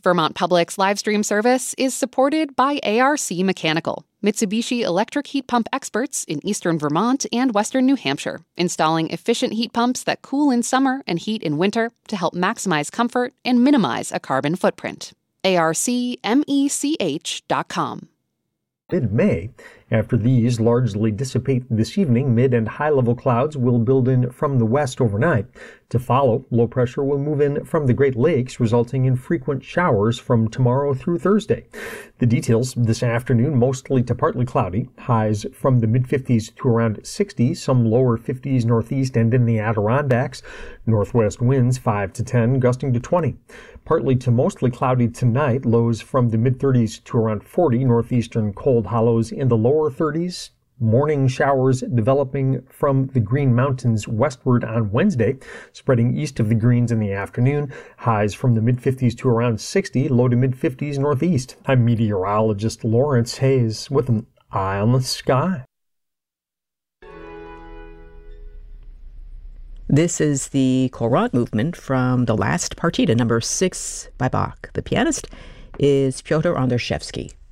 Vermont Public's live stream service is supported by ARC Mechanical, Mitsubishi electric heat pump experts in eastern Vermont and western New Hampshire, installing efficient heat pumps that cool in summer and heat in winter to help maximize comfort and minimize a carbon footprint. ARCMECH.com. Mid-May. After these largely dissipate this evening, mid and high-level clouds will build in from the west overnight. To follow, low pressure will move in from the Great Lakes, resulting in frequent showers from tomorrow through Thursday. The details this afternoon, mostly to partly cloudy, highs from the mid-50s to around 60, some lower 50s northeast and in the Adirondacks. Northwest winds 5 to 10, gusting to 20. Partly to mostly cloudy tonight, lows from the mid-30s to around 40, northeastern cold hollows in the lower 30s. Morning showers developing from the Green Mountains westward on Wednesday, spreading east of the Greens in the afternoon. Highs from the mid-50s to around 60, low to mid-50s northeast. I'm meteorologist Lawrence Hayes with an eye on the sky. This is the Courant movement from the last partita, number 6 by Bach. The pianist is Pyotr Andrzejewski.